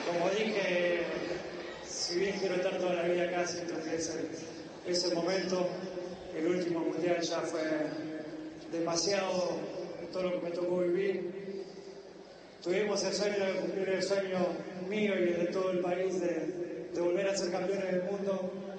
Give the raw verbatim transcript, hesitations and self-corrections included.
Como dije, si bien quiero estar toda la vida acá, siento que ese, ese momento, el último mundial, ya fue demasiado todo lo que me tocó vivir. Tuvimos el sueño de cumplir el sueño mío y de todo el país de, de volver a ser campeones del mundo.